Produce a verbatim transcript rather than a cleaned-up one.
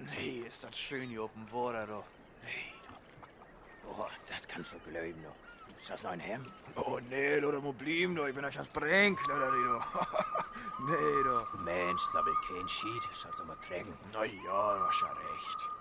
Nee, ist das schön hier oben Water, du. Nee, Oh, das kannst du glauben, du. Ist das noch ein Hemd? Oh, nee, du, da muss bleiben, du. Ich bin euch das Brink, oder, du. Nee, du. Mensch, sabbelt kein Schied. Schatz mal trinken. Na ja, du hast ja recht.